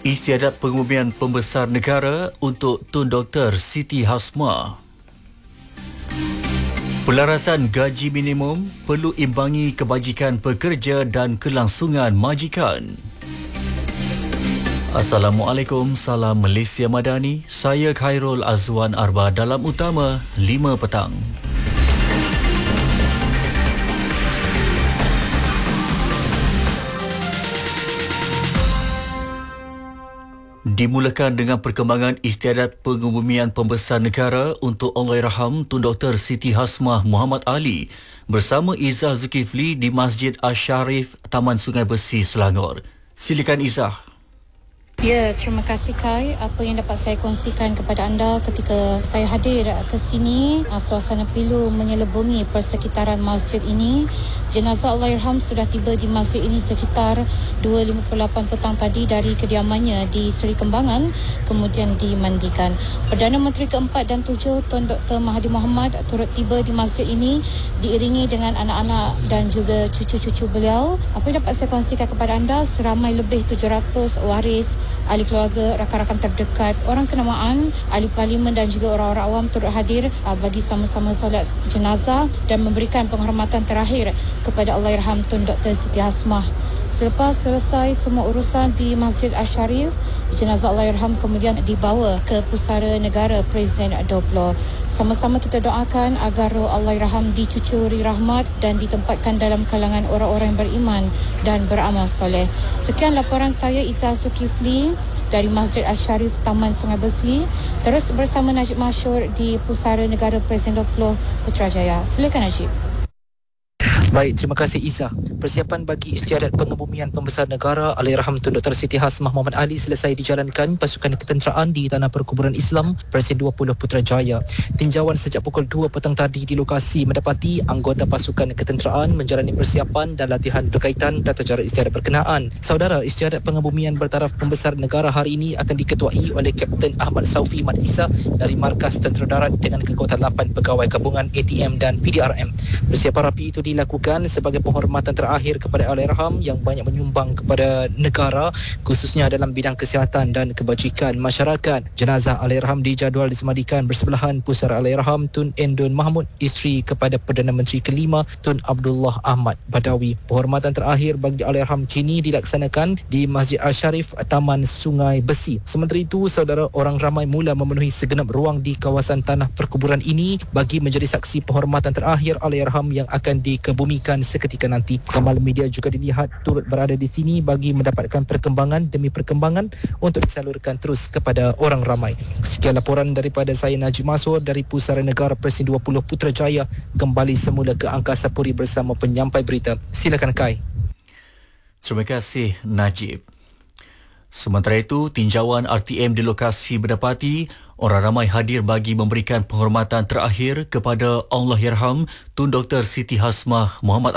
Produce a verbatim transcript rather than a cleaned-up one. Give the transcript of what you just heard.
Istiadat pengumuman pembesar negara untuk Tun Doktor Siti Hasmah. Pelarasan gaji minimum perlu imbangi kebajikan pekerja dan kelangsungan majikan. Assalamualaikum, salam Malaysia Madani. Saya Khairul Azwan Arba dalam utama lima petang. Dimulakan dengan perkembangan istiadat pengumuman pembesar negara untuk Allahyarham Tun Doktor Siti Hasmah Muhammad Ali bersama Izzah Zulkifli di Masjid Asy-Syarif, Taman Sungai Besi, Selangor. Silakan Izzah. Ya, terima kasih Kai. Apa yang dapat saya kongsikan kepada anda ketika saya hadir ke sini, suasana pilu menyelubungi persekitaran masjid ini. Jenazah Allahyarham sudah tiba di masjid ini sekitar dua lima puluh lapan petang tadi dari kediamannya di Seri Kembangan, kemudian dimandikan. Perdana Menteri keempat dan tujuh Tun Doktor Mahathir Mohamad turut tiba di masjid ini diiringi dengan anak-anak dan juga cucu-cucu beliau. Apa yang dapat saya kongsikan kepada anda, seramai lebih tujuh ratus waris, ahli keluarga, rakan-rakan terdekat, orang kenamaan, ahli parlimen dan juga orang-orang awam turut hadir uh, bagi sama-sama solat jenazah dan memberikan penghormatan terakhir kepada Allahyarham Tun Doktor Siti Hasmah. Selepas selesai semua urusan di Masjid Asy-Syarif, jenazah Allahyarham kemudian dibawa ke Pusara Negara Presiden dua puluh. Sama-sama kita doakan agar roh Allahyarham dicucuri rahmat dan ditempatkan dalam kalangan orang-orang yang beriman dan beramal soleh. Sekian laporan saya, Izzah Zulkifli dari Masjid Asy-Syarif, Taman Sungai Besi. Terus bersama Najib Masyur di Pusara Negara Presiden dua puluh Putrajaya. Silakan Najib. Baik, terima kasih Izzah. Persiapan bagi istiadat pengebumian pembesar negara Allahyarham Tun Doktor Siti Hasmah Muhammad Ali selesai dijalankan pasukan ketenteraan di Tanah Perkuburan Islam Presiden dua puluh Putrajaya. Tinjauan sejak pukul dua petang tadi di lokasi mendapati anggota pasukan ketenteraan menjalani persiapan dan latihan berkaitan tata cara istiadat berkenaan. Saudara, istiadat pengebumian bertaraf pembesar negara hari ini akan diketuai oleh Kapten Ahmad Saufi Mat Isa dari Markas Tentera Darat dengan kekuatan lapan pegawai gabungan A T M dan P D R M. Persiapan rapi itu dilakukan sebagai penghormatan terakhir kepada Allahyarham yang banyak menyumbang kepada negara, khususnya dalam bidang kesihatan dan kebajikan masyarakat. Jenazah Allahyarham dijadual disemandikan bersebelahan pusara Allahyarham Tun Endun Mahmud, isteri kepada Perdana Menteri kelima Tun Abdullah Ahmad Badawi. Penghormatan terakhir bagi Allahyarham kini dilaksanakan di Masjid Asy-Syarif, Taman Sungai Besi. Sementara itu, saudara, orang ramai mula memenuhi segenap ruang di kawasan tanah perkuburan ini bagi menjadi saksi penghormatan terakhir Allahyarham yang akan dikebumikan seketika nanti. Kamal media juga dilihat turut berada di sini bagi mendapatkan perkembangan demi perkembangan untuk disalurkan terus kepada orang ramai. Sekian laporan daripada saya, Najib Masur dari Pusara Negara Presiden dua puluh Putrajaya. Kembali semula ke Angkasa Puri bersama penyampai berita. Silakan Kai. Terima kasih Najib. Sementara itu, tinjauan R T M di lokasi berdapati orang ramai hadir bagi memberikan penghormatan terakhir kepada Allahyarham Tun Doktor Siti Hasmah Muhammad